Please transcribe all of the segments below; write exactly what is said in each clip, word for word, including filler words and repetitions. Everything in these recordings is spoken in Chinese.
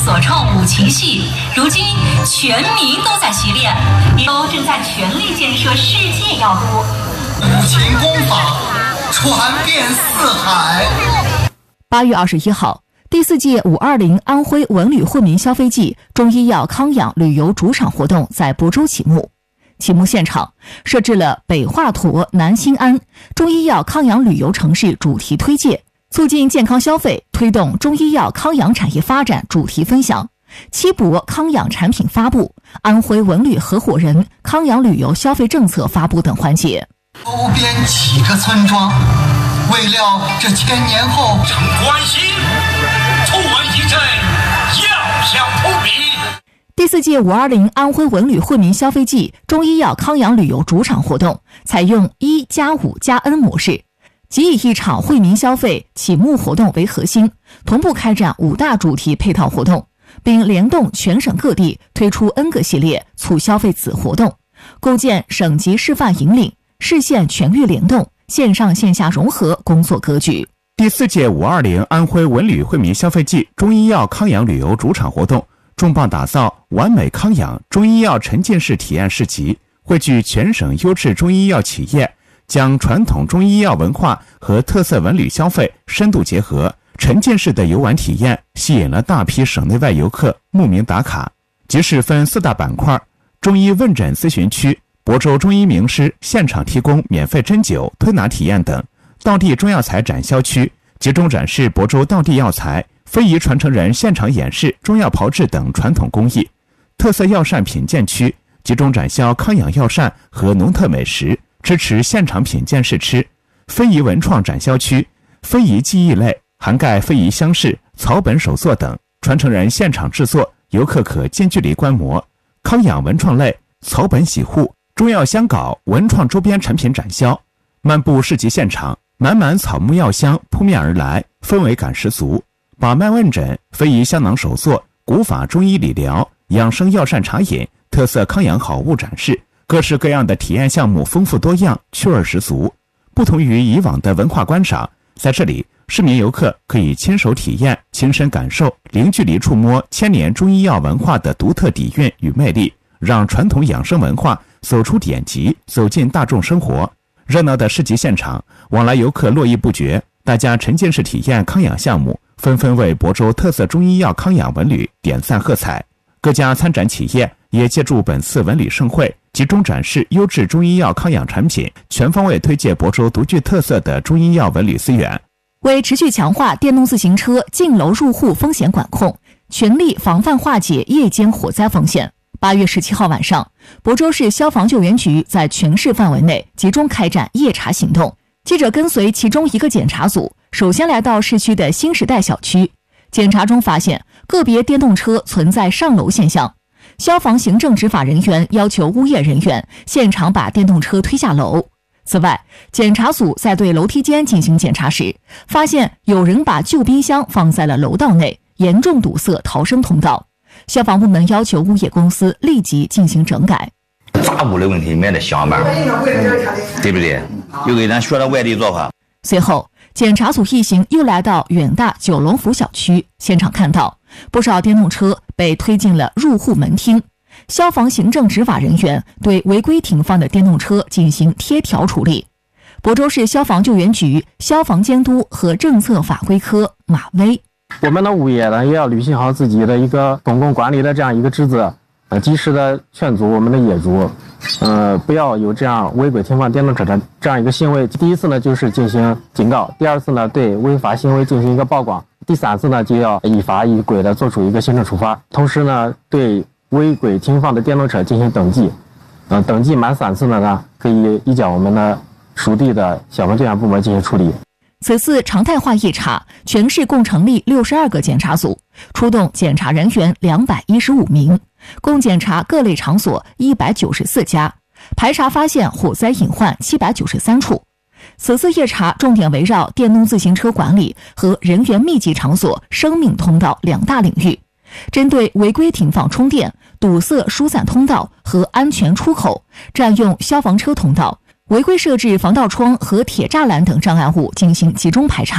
所创五禽戏，如今全民都在习练，也都正在全力建设世界药都。 五禽功法传遍四海。 八月二十一号，第四届五二零安徽文旅惠民消费季中医药康养旅游主场活动在亳州启幕。启幕现场设置了北华佗、南新安中医药康养旅游城市主题推介，促进健康消费，推动中医药康养产业发展主题分享，七博康养产品发布、安徽文旅合伙人康养旅游消费政策发布等环节。 周边几个村庄，未料这千年后正关心，突闻一阵药香扑鼻。 第四届五二零安徽文旅惠民消费季中医药康养旅游主场活动采用一加五加 N 模式，即以一场惠民消费启幕活动为核心，同步开展五大主题配套活动，并联动全省各地推出 N 个系列促消费子活动，构建省级示范引领、市县全域联动、线上线下融合工作格局。 第四届五二零安徽文旅惠民消费季中医药康养旅游主场活动重磅打造完美康养中医药沉浸式体验市集，汇聚全省优质中医药企业，将传统中医药文化和特色文旅消费深度结合，沉浸式的游玩体验吸引了大批省内外游客慕名打卡。集市分四大板块：中医问诊咨询区、亳州中医名师现场提供免费针灸、推拿体验等；道地中药材展销区集中展示亳州道地药材、非遗传承人现场演示中药炮制等传统工艺；特色药膳品鉴区集中展销康养药膳和农特美食，支持现场品鉴试吃；非遗文创展销区非遗技艺类涵盖非遗乡试、草本手作等，传承人现场制作，游客可近距离观摩；康养文创类草本洗护、中药香稿、文创周边产品展销。漫步市集现场，满满草木药香扑面而来，氛围感十足。把脉问诊、非遗香囊手作、古法中医理疗、养生药膳茶饮、特色康养好物展示，各式各样的体验项目丰富多样，趣味十足。不同于以往的文化观赏，在这里市民游客可以亲手体验、亲身感受、零距离触摸千年中医药文化的独特底蕴与魅力，让传统养生文化走出典籍，走进大众生活。热闹的市集现场，往来游客络绎不绝，大家沉浸式体验康养项目，纷纷为亳州特色中医药康养文旅点赞喝彩。各家参展企业也借助本次文旅盛会，集中展示优质中医药康养产品，全方位推介亳州独具特色的中医药文旅资源。 为持续强化电动自行车进楼入户风险管控，全力防范化解夜间火灾风险。八月十七号晚上，亳州市消防救援局在全市范围内集中开展夜查行动。记者跟随其中一个检查组，首先来到市区的新时代小区。检查中发现个别电动车存在上楼现象，消防行政执法人员要求物业人员现场把电动车推下楼。此外，检查组在对楼梯间进行检查时，发现有人把旧冰箱放在了楼道内，严重堵塞逃生通道。消防部门要求物业公司立即进行整改。 杂物的问题免得想办，对不对？又给咱学了外地做法。 随后，检查组一行又来到远大九龙府小区，现场看到不少电动车被推进了入户门厅。消防行政执法人员对违规停放的电动车进行贴条处理。亳州市消防救援局消防监督和政策法规科马威： 我们的物业呢，也要履行好自己的一个公共管理的这样一个职责，呃，及时的劝阻我们的业主，呃，不要有这样违规停放电动车的这样一个行为。第一次呢，就是进行警告；第二次呢，对违法行为进行一个曝光；第三次呢，就要依法依规的做出一个行政处罚。同时呢，对违规停放的电动车进行登记，呃，登记满三次的呢，可以移交我们的属地的消防救援部门进行处理。 此次常态化夜查，全市共成立六十二个检查组，出动检查人员两百一十五名，共检查各类场所一百九十四家，排查发现火灾隐患七百九十三处。此次夜查重点围绕电动自行车管理和人员密集场所生命通道两大领域，针对违规停放充电、堵塞疏散通道和安全出口、占用消防车通道、违规设置防盗窗和铁栅栏等障碍物进行集中排查，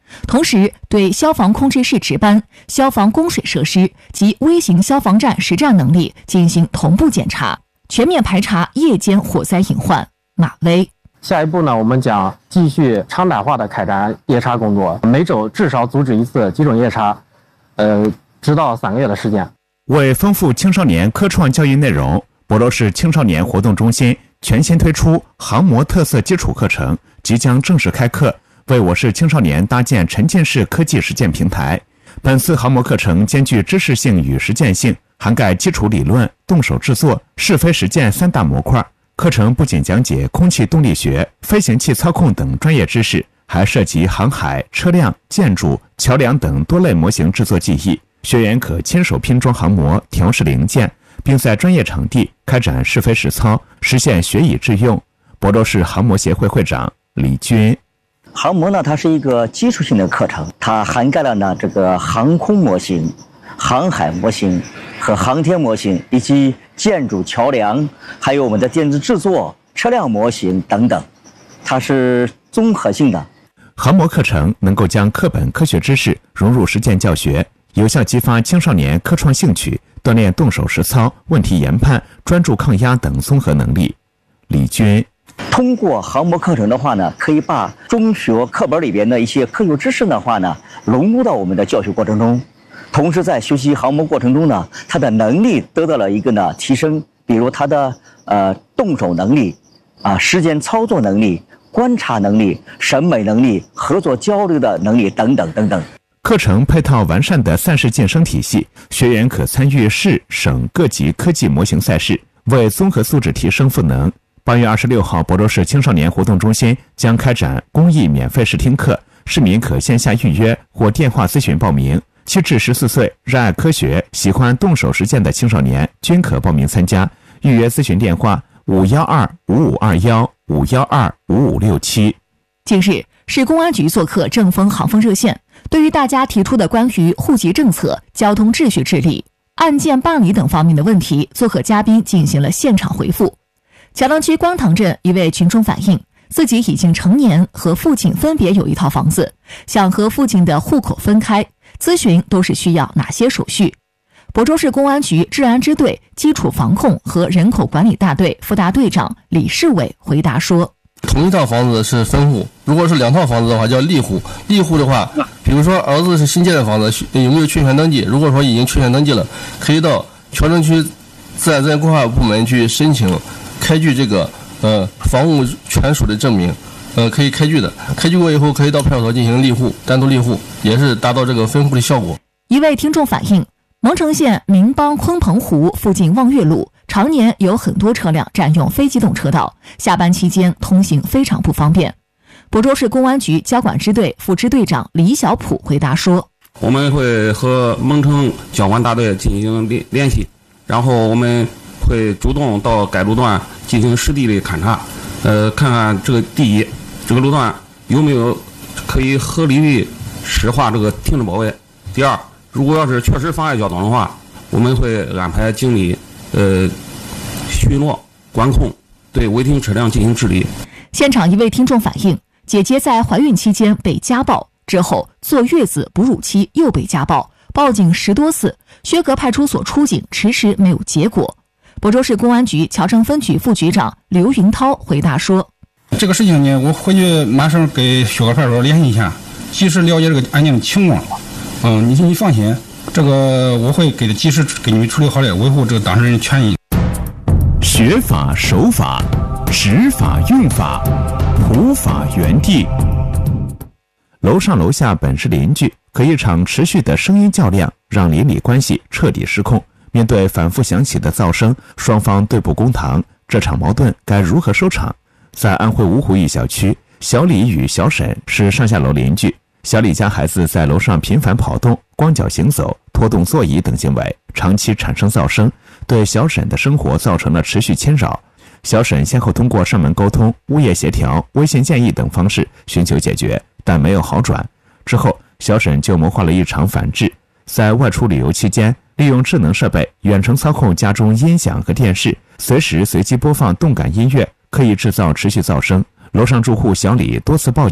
同时对消防控制室值班、消防供水设施及微型消防站实战能力进行同步检查，全面排查夜间火灾隐患。马威。 下一步呢，我们将继续常态化的开展夜查工作，每周至少组织一次集中夜查，呃，直到三个月的时间。 为丰富青少年科创教育内容，亳州市青少年活动中心全新推出航模特色基础课程，即将正式开课，为我市青少年搭建沉浸式科技实践平台。本次航模课程兼具知识性与实践性，涵盖基础理论、动手制作、是非实践三大模块。课程不仅讲解空气动力学、飞行器操控等专业知识，还涉及航海、车辆、建筑、桥梁等多类模型制作技艺。学员可亲手拼装航模、调试零件，并在专业场地开展是非实操，实现学以致用。亳州市航模协会会长李军。 航模呢，它是一个基础性的课程，它涵盖了呢这个航空模型、航海模型和航天模型，以及建筑、桥梁，还有我们的电子制作、车辆模型等等，它是综合性的。 航模课程能够将课本科学知识融入实践教学，有效激发青少年科创兴趣，锻炼动手实操、问题研判、专注抗压等综合能力。李军。 通过航模课程的话呢，可以把中学课本里边的一些科学知识的话呢，融入到我们的教学过程中。同时在学习航模过程中呢，他的能力得到了一个呢提升，比如他的呃动手能力啊、实践操作能力、观察能力、审美能力、合作交流的能力等等等等。 课程配套完善的赛事晋升体系，学员可参与市、省各级科技模型赛事，为综合素质提升赋能。八月二十六号，亳州市青少年活动中心将开展公益免费试听课，市民可线下预约或电话咨询报名。七至十四岁热爱科学、喜欢动手实践的青少年均可报名参加。预约咨询电话：五幺二五五二幺五幺二五五六七。 近日，市公安局做客正风航风热线，对于大家提出的关于户籍政策、交通秩序治理、案件办理等方面的问题，做客嘉宾进行了现场回复。桥塘区光塘镇一位群众反映，自己已经成年，和父亲分别有一套房子，想和父亲的户口分开，咨询都是需要哪些手续？亳州市公安局治安支队基础防控和人口管理大队副大队长李世伟回答说： 同一套房子是分户，如果是两套房子的话叫立户。立户的话，比如说儿子是新建的房子，有没有确权登记？如果说已经确权登记了，可以到桥城区自然资源规划部门去申请开具这个呃房屋权属的证明，呃可以开具的。开具过以后，可以到派出所进行立户，单独立户，也是达到这个分户的效果。 一位听众反映，蒙城县民邦鲲鹏湖附近望月路常年有很多车辆占用非机动车道，下班期间通行非常不方便。亳州市公安局交管支队副支队长李小普回答说： 我们会和蒙城交管大队进行联联系，然后我们会主动到该路段进行实地的勘察，呃，看看这个第一，这个路段有没有可以合理的施划这个停车包围；第二，如果要是确实妨碍交通的话，我们会安排警力呃巡逻管控，对违停车辆进行治理。 现场一位听众反映，姐姐在怀孕期间被家暴，之后坐月子哺乳期又被家暴，报警十多次，薛格派出所出警迟迟没有结果。亳州市公安局桥城分局副局长刘云涛回答说： 这个事情呢，我回去马上给薛格派出所联系一下，及时了解这个案件的情况。嗯，你你放心，这个我会给及时给你们处理好的，维护这个当事人的权益。 学法守法，执法用法，普法原地。楼上楼下本是邻居，可一场持续的声音较量让邻里关系彻底失控。面对反复响起的噪声，双方对簿公堂，这场矛盾该如何收场？在安徽芜湖一小区，小李与小沈是上下楼邻居。小李家孩子在楼上频繁跑动、光脚行走、拖动座椅等行为，长期产生噪声，对小沈的生活造成了持续侵扰。小沈先后通过上门沟通、物业协调、微信建议等方式寻求解决，但没有好转。之后，小沈就谋划了一场反制，在外出旅游期间，利用智能设备远程操控家中音响和电视，随时随机播放动感音乐，刻意制造持续噪声。楼上住户小李多次报警，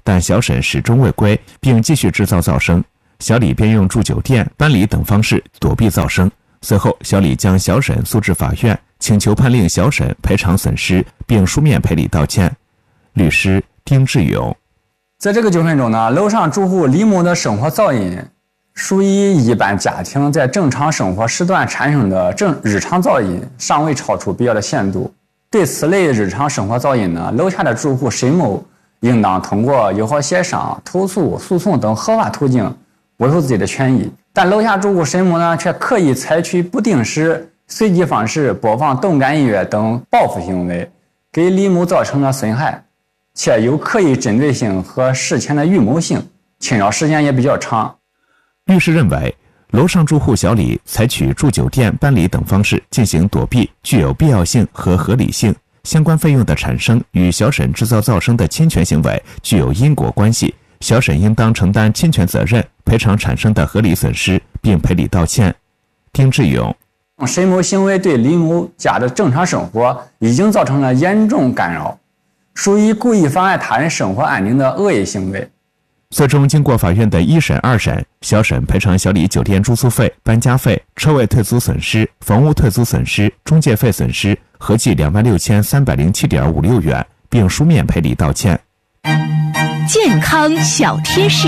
但小沈始终未归，并继续制造噪声。小李便用住酒店、搬离等方式躲避噪声。随后，小李将小沈诉至法院，请求判令小沈赔偿损失，并书面赔礼道歉。律师丁志勇， 在这个纠纷中呢，楼上住户李某的生活噪音属于一般家庭在正常生活时段产生的正日常噪音，尚未超出必要的限度。对此类日常生活噪音呢，楼下的住户沈某应当通过友好协商、投诉、诉讼等合法途径维护自己的权益。但楼下住户沈某呢，却刻意采取不定时、随机方式播放动感音乐等报复行为，给李某造成了损害，且有刻意针对性和事前的预谋性，侵扰时间也比较长。 律师认为，楼上住户小李采取住酒店、搬离等方式进行躲避，具有必要性和合理性。相关费用的产生与小沈制造噪声的侵权行为具有因果关系，小沈应当承担侵权责任，赔偿产生的合理损失，并赔礼道歉。丁志勇， 沈某行为对李某家的正常生活已经造成了严重干扰，属于故意妨碍他人生活安宁的恶意行为。 最终经过法院的一审、二审，小沈赔偿小李酒店住宿费、搬家费、车位退租损失、房屋退租损失、中介费损失合计两万六千三百零七点五六元，并书面赔礼道歉。 健康小贴士：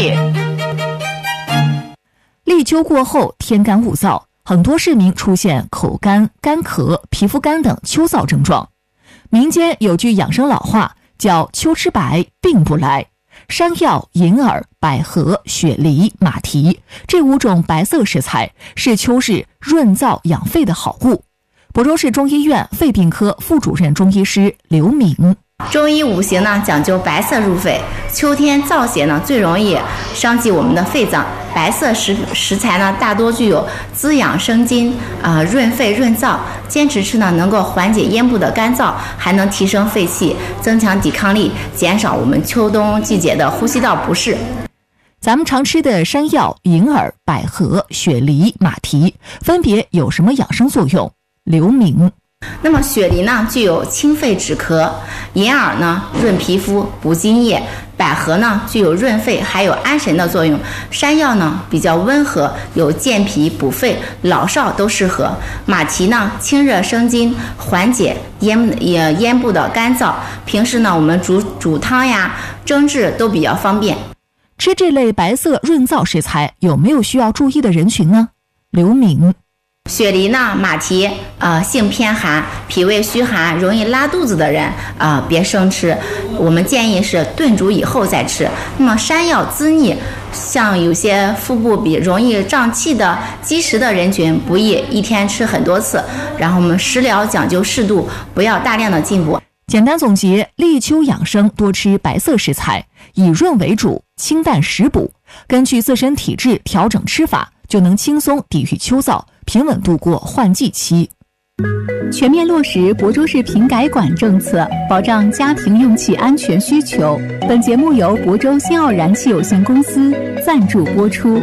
立秋过后，天干物燥，很多市民出现口干、干咳、皮肤干等秋燥症状。民间有句养生老话，叫“秋吃白，病不来”。山药、银耳、百合、雪梨、马蹄这五种白色食材是秋日润燥养肺的好物。亳州市中医院肺病科副主任中医师刘敏， 中医五行呢讲究白色入肺，秋天燥邪呢最容易伤及我们的肺脏。白色食食材呢大多具有滋养生津、啊、呃、润肺润燥，坚持吃呢能够缓解咽部的干燥，还能提升肺气，增强抵抗力，减少我们秋冬季节的呼吸道不适。 咱们常吃的山药、银耳、百合、雪梨、马蹄分别有什么养生作用？刘敏， 那么雪梨呢具有清肺止咳，银耳呢润皮肤补津液，百合呢具有润肺还有安神的作用，山药呢比较温和，有健脾补肺，老少都适合。马蹄呢清热生津，缓解咽也咽部的干燥，平时呢我们煮煮汤呀、蒸制都比较方便。 吃这类白色润燥食材有没有需要注意的人群呢？刘敏， 雪梨呢，马蹄，呃，性偏寒，脾胃虚寒，容易拉肚子的人，啊、呃，别生吃。我们建议是炖煮以后再吃。那么山药滋腻，像有些腹部比容易胀气的、积食的人群，不宜一天吃很多次。然后我们食疗讲究适度，不要大量的进补。 简单总结，立秋养生，多吃白色食材，以润为主，清淡食补，根据自身体质调整吃法，就能轻松抵御秋燥，平稳度过换季期。 全面落实亳州市瓶改管政策，保障家庭用气安全需求。本节目由亳州新奥燃气有限公司赞助播出。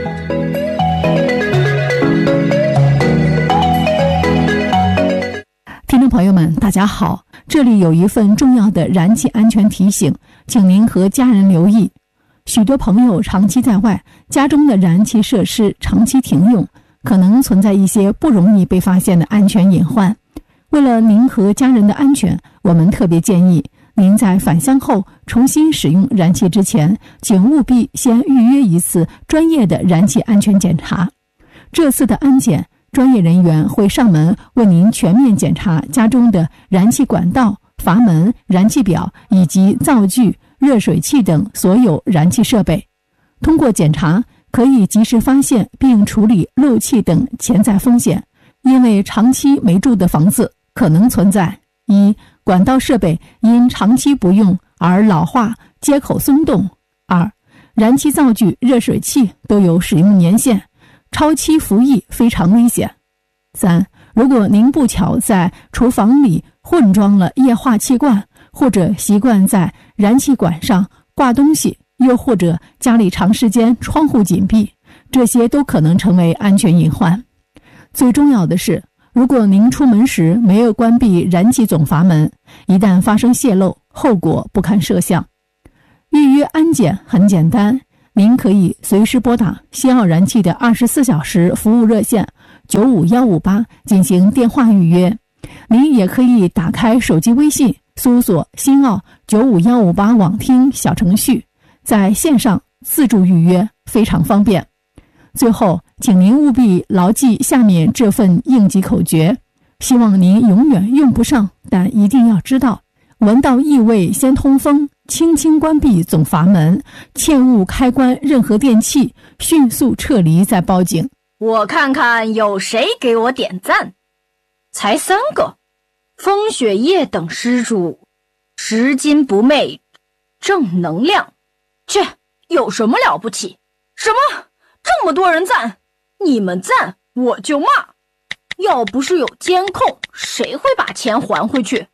听众朋友们，大家好，这里有一份重要的燃气安全提醒，请您和家人留意。许多朋友长期在外，家中的燃气设施长期停用，可能存在一些不容易被发现的安全隐患。为了您和家人的安全，我们特别建议您在返乡后重新使用燃气之前，请务必先预约一次专业的燃气安全检查。这次的安检，专业人员会上门为您全面检查家中的燃气管道、阀门、燃气表以及灶具、热水器等所有燃气设备。通过检查，可以及时发现并处理漏气等潜在风险，因为长期没住的房子可能存在：一、管道设备因长期不用而老化、接口松动；二、燃气灶具、热水器都有使用年限，超期服役非常危险；三、如果您不巧在厨房里混装了液化气罐，或者习惯在燃气管上挂东西，又或者家里长时间窗户紧闭，这些都可能成为安全隐患。最重要的是，如果您出门时没有关闭燃气总阀门，一旦发生泄漏，后果不堪设想。 预约安检很简单，您可以随时拨打新奥燃气的二十四小时服务热线九五一五八进行电话预约。您也可以打开手机微信，搜索新奥九五一五八网听小程序，在线上自助预约，非常方便。最后，请您务必牢记下面这份应急口诀，希望您永远用不上，但一定要知道：闻到异味先通风，轻轻关闭总阀门，切勿开关任何电器，迅速撤离再报警。 我看看有谁给我点赞。才三个，风雪夜等施主，拾金不昧，正能量。切，有什么了不起？什么？这么多人赞，你们赞我就骂。要不是有监控，谁会把钱还回去？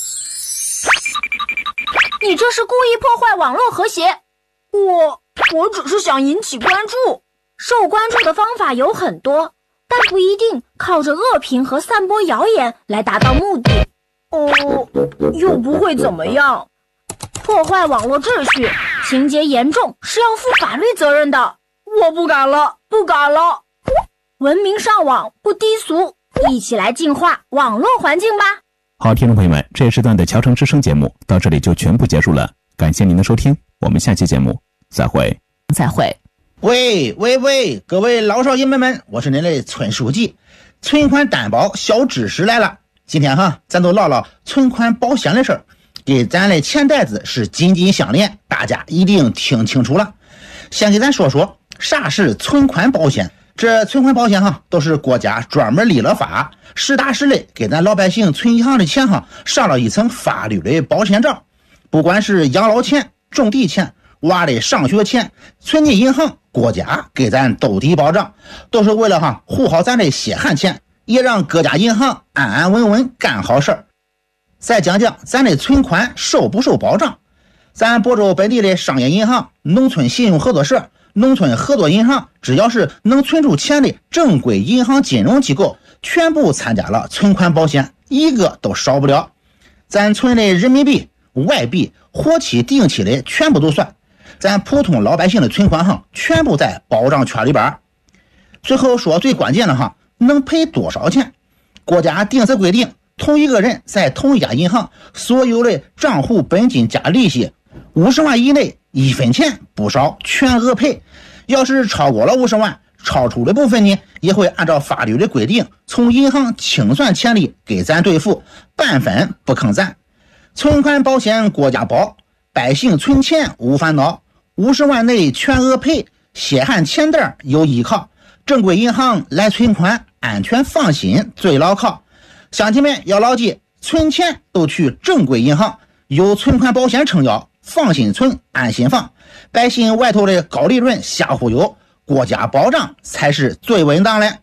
你这是故意破坏网络和谐。我我只是想引起关注。受关注的方法有很多，但不一定靠着恶评和散播谣言来达到目的。哦，又不会怎么样。破坏网络秩序，情节严重是要负法律责任的。我不敢了，不敢了。文明上网不低俗，一起来净化网络环境吧。 好，听众朋友们，这一时段的桥城之声节目到这里就全部结束了，感谢您的收听，我们下期节目再会。 再会。 喂喂喂，各位老少爷们们，我是您的村书记。存款担保小知识来了，今天哈，咱都唠唠存款保险的事儿，给咱的钱袋子是紧紧相连，大家一定听清楚了。先给咱说说啥是存款保险。这存款保险哈，都是国家专门立了法，实打实的给咱老百姓存银行的钱哈，上了一层法律的保险罩。不管是养老钱、种地钱、娃的上学钱，存进银行，国家给咱兜底保障，都是为了哈护好咱的血汗钱，也让各家银行安安稳稳干好事儿。再讲讲咱的存款受不受保障。咱亳州本地的商业银行、农村信用合作社、农村合作银行，只要是能存住钱的正规银行金融机构，全部参加了存款保险，一个都少不了。咱存的人民币、外币、活期、定期的全部都算，咱普通老百姓的存款哈，全部在保障圈里边。最后说最关键的哈，能赔多少钱？国家定死规定，同一个人在同一家银行所有的账户本金加利息五十万以内，一分钱不少，全额赔。要是超过了五十万，超出的部分呢，也会按照法律的规定，从银行清算钱利给咱兑付，半分不坑咱。存款保险国家保，百姓存钱无烦恼，五十万内全额赔，血汗钱袋有依靠，正规银行来存款，安全放心最牢靠。乡亲们要牢记，存钱都去正规银行，有存款保险撑腰，放心存，安心放。百姓外头的高利润瞎忽悠，国家保障才是最稳当的。